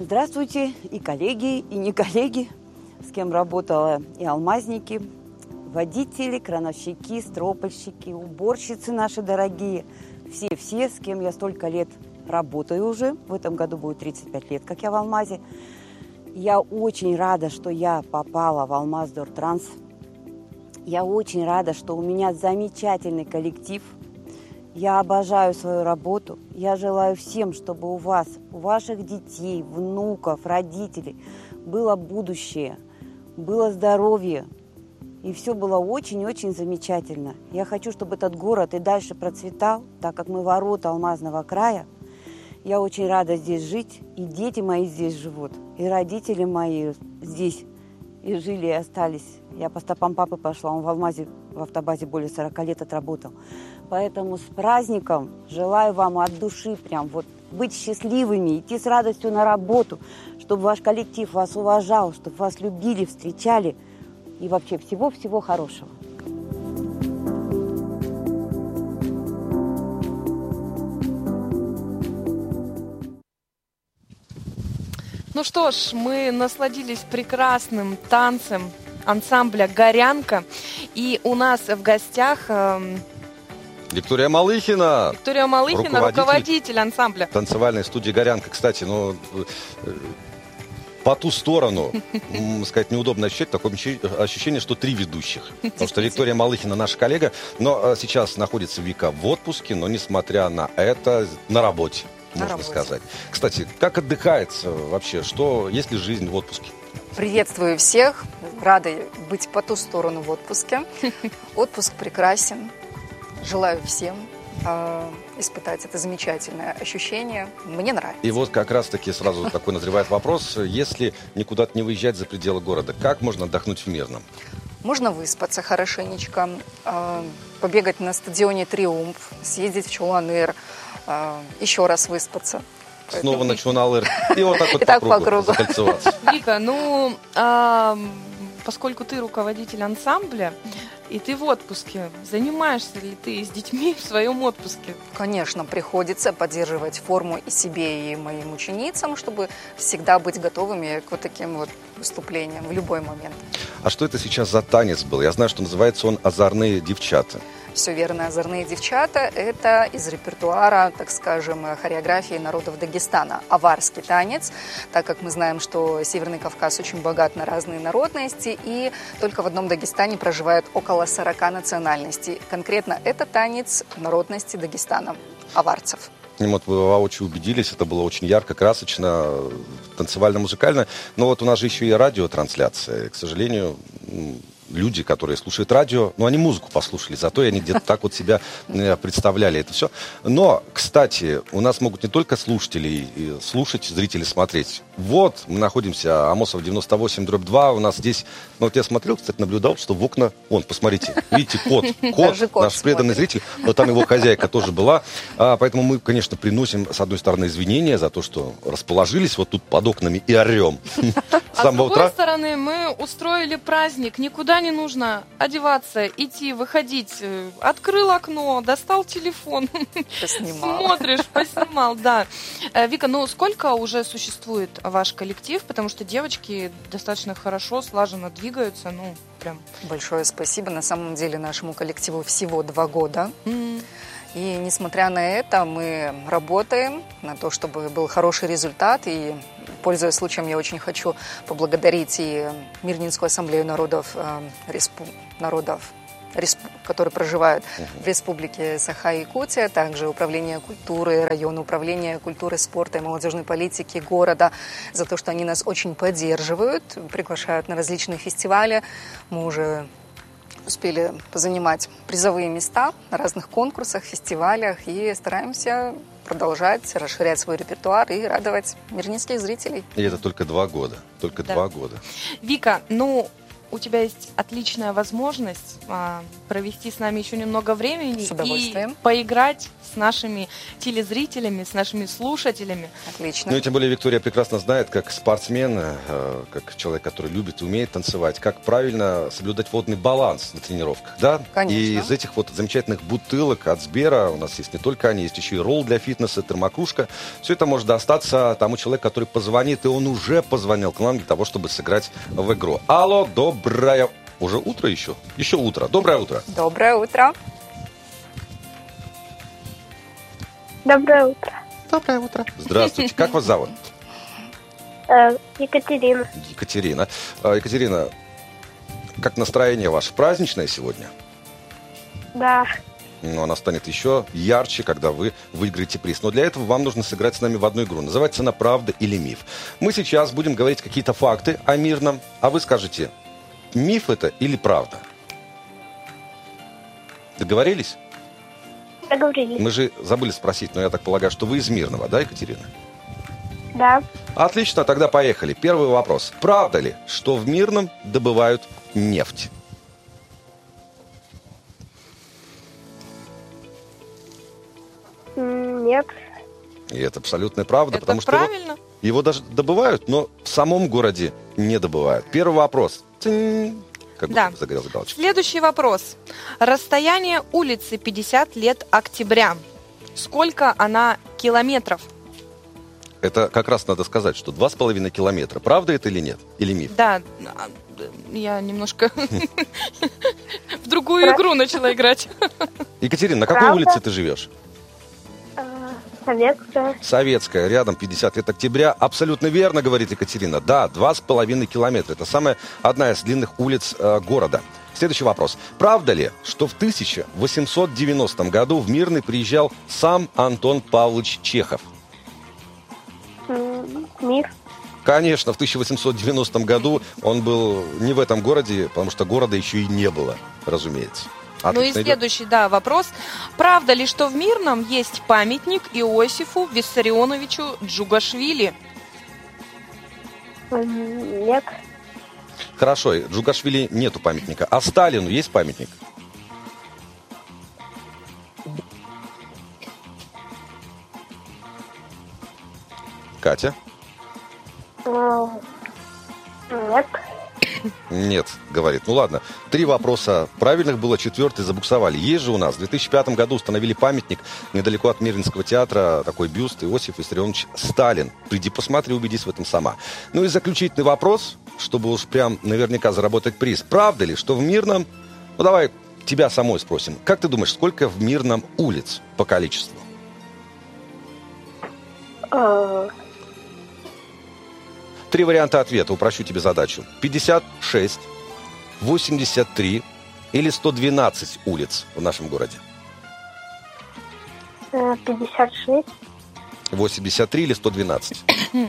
Здравствуйте, и коллеги, и не коллеги, с кем работала, и алмазники, водители, крановщики, стропольщики, уборщицы наши дорогие. Все, с кем я столько лет работаю уже. В этом году будет 35 лет, как я в Алмазе. Я очень рада, что я попала в Алмаздортранс. Я очень рада, что у меня замечательный коллектив. Я обожаю свою работу. Я желаю всем, чтобы у вас, у ваших детей, внуков, родителей было будущее, было здоровье. И все было очень-очень замечательно. Я хочу, чтобы этот город и дальше процветал, так как мы ворота Алмазного края. Я очень рада здесь жить, и дети мои здесь живут, и родители мои здесь и жили, и остались. Я по стопам папы пошла, он в Алмазе, в автобазе более 40 лет отработал. Поэтому с праздником желаю вам от души прям вот быть счастливыми, идти с радостью на работу, чтобы ваш коллектив вас уважал, чтобы вас любили, встречали. И вообще всего-всего хорошего. Ну что ж, мы насладились прекрасным танцем ансамбля «Горянка». И у нас в гостях Виктория Малыхина. Виктория Малыхина, руководитель ансамбля. Танцевальной студии «Горянка». Кстати, по ту сторону, сказать, неудобно ощущать, такое ощущение, что 3 ведущих. Потому что Виктория Малыхина наша коллега, но сейчас находится Вика в отпуске, но несмотря на это, на работе, можно сказать. Кстати, как отдыхается вообще? Есть ли жизнь в отпуске? Приветствую всех. Рада быть по ту сторону в отпуске. Отпуск прекрасен. Желаю всем испытать это замечательное ощущение. Мне нравится. И вот как раз-таки сразу такой назревает вопрос. Если никуда не выезжать за пределы города, как можно отдохнуть в Мирном? Можно выспаться хорошенечко, побегать на стадионе «Триумф», съездить в Чулан-Эр, еще раз выспаться. Снова на Чулан-Эр. И вот так вот по кругу закольцеваться. Вика, поскольку ты руководитель ансамбля, и ты в отпуске, занимаешься ли ты с детьми в своем отпуске? Конечно, приходится поддерживать форму и себе, и моим ученицам, чтобы всегда быть готовыми к вот таким вот выступлениям в любой момент. А что это сейчас за танец был? Я знаю, что называется он «Озорные девчата». Все верно, «Озорные девчата» – это из репертуара, так скажем, хореографии народов Дагестана. Аварский танец, так как мы знаем, что Северный Кавказ очень богат на разные народности, и только в одном Дагестане проживает около 40 национальностей. Конкретно это танец народности Дагестана, аварцев. Вот вы воочию убедились, это было очень ярко, красочно, танцевально-музыкально. Но вот у нас же еще и радиотрансляция. К сожалению, люди, которые слушают радио, они музыку послушали, зато они где-то так вот себя представляли это все. Но, кстати, у нас могут не только слушатели слушать, зрители смотреть. Вот, мы находимся, Амосов 98/2, у нас здесь, вот я смотрел, кстати, наблюдал, что в окна, посмотрите, видите, кот наш преданный зритель, но там его хозяйка тоже была, поэтому мы, конечно, приносим, с одной стороны, извинения за то, что расположились вот тут под окнами и орем. А с другой стороны, мы устроили праздник, никуда не нужно одеваться, идти, выходить. Открыл окно, достал телефон. Поснимал. Смотришь, поснимал, да. Вика, сколько уже существует ваш коллектив? Потому что девочки достаточно хорошо, слаженно двигаются, прям. Большое спасибо. На самом деле нашему коллективу всего 2 года. И несмотря на это, мы работаем на то, чтобы был хороший результат. И, пользуясь случаем, я очень хочу поблагодарить и Мирнинскую ассамблею народов, которые проживают в Республике Саха-Якутия, также Управление культуры района, Управление культуры, спорта и молодежной политики города, за то, что они нас очень поддерживают, приглашают на различные фестивали. Мы уже успели позанимать призовые места на разных конкурсах, фестивалях и стараемся продолжать расширять свой репертуар и радовать мирнинских зрителей. И это только 2 года. Только 2 года. Вика, у тебя есть отличная возможность провести с нами еще немного времени и поиграть с нашими телезрителями, с нашими слушателями. Отлично. Ну и тем более Виктория прекрасно знает, как спортсмен, как человек, который любит и умеет танцевать, как правильно соблюдать водный баланс на тренировках, да? Конечно. И из этих вот замечательных бутылок от Сбера, у нас есть не только они, есть еще и ролл для фитнеса, термокружка. Все это может достаться тому человеку, который позвонит, и он уже позвонил к нам для того, чтобы сыграть в игру. Алло, доброе... Уже утро еще? Еще утро. Доброе утро. Доброе утро. Доброе утро. Доброе утро. Здравствуйте. Как вас зовут? Екатерина. Екатерина. Екатерина, как настроение ваше? Праздничное сегодня? Да. Но она станет еще ярче, когда вы выиграете приз. Но для этого вам нужно сыграть с нами в одну игру. Называется она «Правда или миф». Мы сейчас будем говорить какие-то факты о мирном, а вы скажете, миф это или правда? Договорились? Договорились. Мы же забыли спросить, но я так полагаю, что вы из Мирного, да, Екатерина? Да. Отлично, тогда поехали. Первый вопрос. Правда ли, что в Мирном добывают нефть? Нет. И это абсолютная правда, Это потому что правильно. его даже добывают, но в самом городе не добывают. Первый вопрос. Цинь. Как Да. будто загорелся галочка. Следующий вопрос. Расстояние улицы 50 лет октября. Сколько она километров? Это как раз надо сказать, что 2,5 километра. Правда это или нет? Или миф? Да, я немножко в другую игру начала играть. Екатерина, на какой Правда? улице ты живешь? Советская. Советская, рядом 50 лет октября. Абсолютно верно, говорит Екатерина. Да, 2,5 километра. Это одна из длинных улиц города. Следующий вопрос. Правда ли, что в 1890 году в Мирный приезжал сам Антон Павлович Чехов? Миф. Конечно, в 1890 году он был не в этом городе, потому что города еще и не было, разумеется. Ну и Отлично идет. следующий, да, вопрос. Правда ли, что в Мирном есть памятник Иосифу Виссарионовичу Джугашвили? Нет. Хорошо, Джугашвили нету памятника. А Сталину есть памятник? Катя? Нет. Нет, говорит. Ну ладно, 3 вопроса правильных было, 4-й забуксовали. Есть же у нас, в 2005 году установили памятник недалеко от Мирнинского театра, такой бюст Иосиф Виссарионович Сталин. Приди посмотри, убедись в этом сама. Ну и заключительный вопрос, чтобы уж прям наверняка заработать приз. Правда ли, что в Мирном... Ну давай тебя самой спросим. Как ты думаешь, сколько в Мирном улиц по количеству? 3 варианта ответа, упрощу тебе задачу. 56, 83 или 112 улиц в нашем городе? 56. 83 или 112?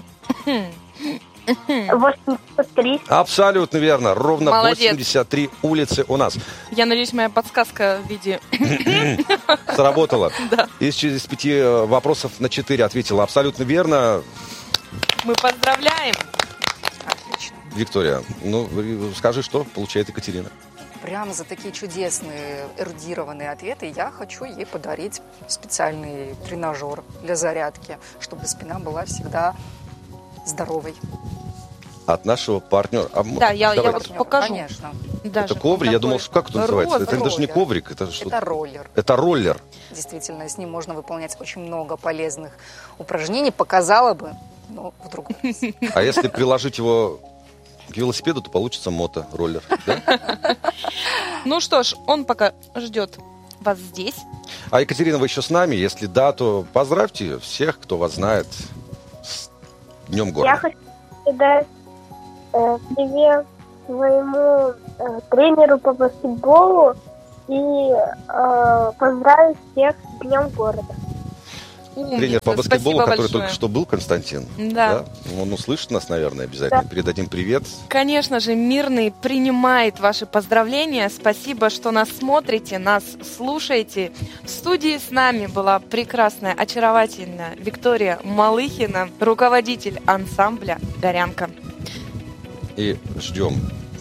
83. Абсолютно верно. Ровно Молодец. 83 улицы у нас. Я надеюсь, моя подсказка в виде... Сработало. Да. Из 5 вопросов на 4 ответила абсолютно верно. Мы поздравляем. Отлично. Виктория, ну скажи, что получает Екатерина. Прямо за такие чудесные, эрудированные ответы я хочу ей подарить специальный тренажер для зарядки, чтобы спина была всегда здоровой. От нашего партнера. Да, я давай. вот покажу. Конечно. Даже Это коврик? Я думал, что как это называется? Это даже не Роллер. коврик, это что? Это роллер. Это роллер. Действительно, с ним можно выполнять очень много полезных упражнений. Показала бы, но в другом раз. А если приложить его к велосипеду, то получится мото-роллер. Да? Ну что ж, он пока ждет вас здесь. А Екатерина, вы еще с нами? Если да, то поздравьте всех, кто вас знает с Днем Я города. хочу передать привет своему тренеру по баскетболу и поздравить всех с Днем города. Тренер по Умница, баскетболу, спасибо который большое. только что был, Константин. Да. Он услышит нас, наверное, обязательно. Передадим привет. Конечно же, Мирный принимает ваши поздравления. Спасибо, что нас смотрите, нас слушаете. В студии с нами была прекрасная, очаровательная Виктория Малыхина, руководитель ансамбля «Горянка». И ждем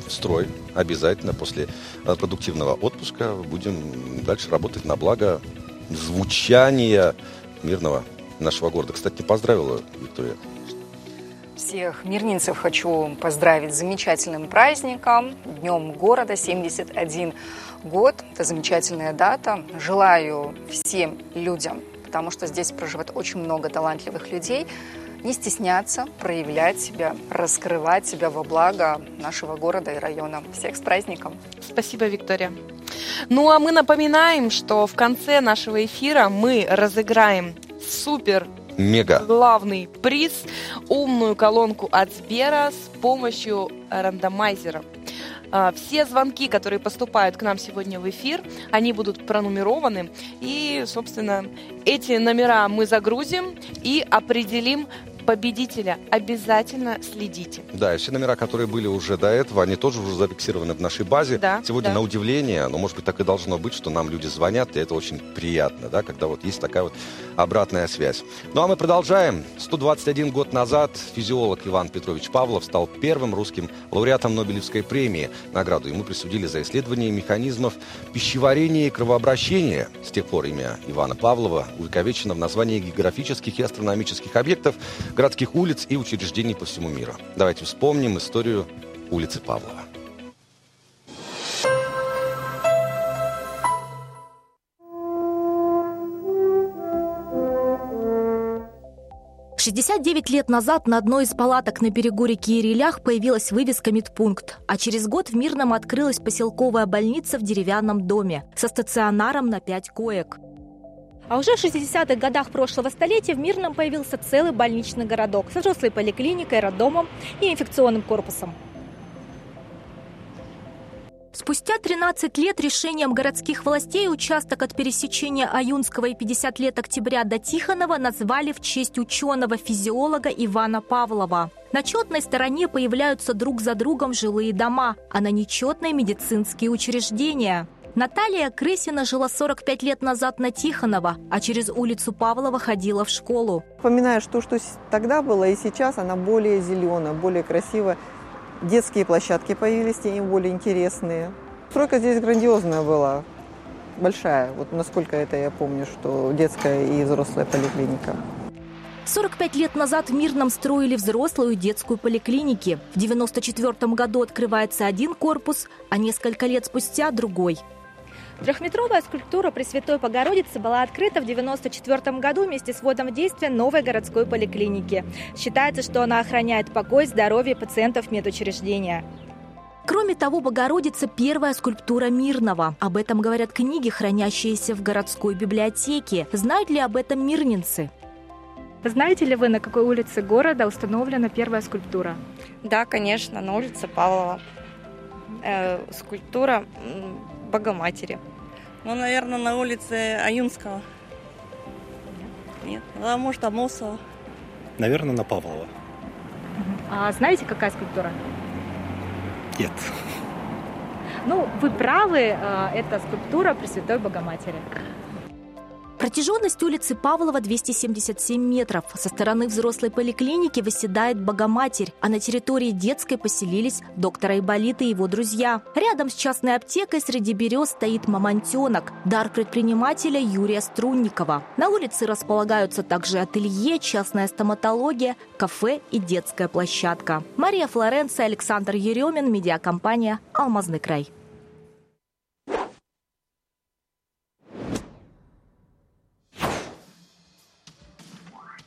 в строй. Обязательно после продуктивного отпуска будем дальше работать на благо звучания мирного нашего города. Кстати, не поздравила Виктория. Всех мирнинцев хочу поздравить с замечательным праздником, Днем города, 71 год. Это замечательная дата. Желаю всем людям, потому что здесь проживает очень много талантливых людей, не стесняться, проявлять себя, раскрывать себя во благо нашего города и района. Всех с праздником! Спасибо, Виктория. Ну а мы напоминаем, что в конце нашего эфира мы разыграем мега главный приз – умную колонку от Сбера с помощью рандомайзера. Все звонки, которые поступают к нам сегодня в эфир, они будут пронумерованы. И, собственно, эти номера мы загрузим и определим победителя. Обязательно следите. Да, и все номера, которые были уже до этого, они тоже уже зафиксированы в нашей базе. Да, сегодня, да. На удивление, но, может быть, так и должно быть, что нам люди звонят, и это очень приятно, да, когда вот есть такая вот обратная связь. Ну, а мы продолжаем. 121 год назад физиолог Иван Петрович Павлов стал первым русским лауреатом Нобелевской премии. Награду ему присудили за исследование механизмов пищеварения и кровообращения. С тех пор имя Ивана Павлова увековечено в названии географических и астрономических объектов, городских улиц и учреждений по всему миру. Давайте вспомним историю улицы Павлова. В 69 лет назад на одной из палаток на берегу реки Ирилях появилась вывеска «Медпункт», а через год в Мирном открылась поселковая больница в деревянном доме со стационаром на 5 коек. А уже в 60-х годах прошлого столетия в Мирном появился целый больничный городок со взрослой поликлиникой, роддомом и инфекционным корпусом. Спустя 13 лет решением городских властей участок от пересечения Аюнского и 50 лет октября до Тихонова назвали в честь ученого-физиолога Ивана Павлова. На четной стороне появляются друг за другом жилые дома, а на нечетной – медицинские учреждения. Наталья Крысина жила 45 лет назад на Тихонова, а через улицу Павлова ходила в школу. Вспоминаешь то, что тогда было, и сейчас она более зеленая, более красивая. Детские площадки появились, тем более интересные. Стройка здесь грандиозная была, большая. Вот насколько это я помню, что детская и взрослая поликлиника. 45 лет назад в Мирном строили взрослую и детскую поликлиники. В 1994 году открывается один корпус, а несколько лет спустя – другой. Трехметровая скульптура Пресвятой Богородицы была открыта в 1994 году вместе с вводом в действие новой городской поликлиники. Считается, что она охраняет покой и здоровье пациентов медучреждения. Кроме того, Богородица – первая скульптура Мирного. Об этом говорят книги, хранящиеся в городской библиотеке. Знают ли об этом мирнинцы? Знаете ли вы, на какой улице города установлена первая скульптура? Да, конечно, на улице Павлова. Скульптура Богоматери. Ну, наверное, на улице Аюнского. Нет. А может, Амосова. Наверное, на Павлова. А знаете, какая скульптура? Нет. Ну, вы правы, это скульптура Пресвятой Богоматери. Протяженность улицы Павлова 277 метров. Со стороны взрослой поликлиники восседает Богоматерь, а на территории детской поселились доктор Айболит и его друзья. Рядом с частной аптекой среди берез стоит мамонтенок, дар предпринимателя Юрия Струнникова. На улице располагаются также ателье, частная стоматология, кафе и детская площадка. Мария Флоренция, Александр Еремин, медиакомпания «Алмазный край».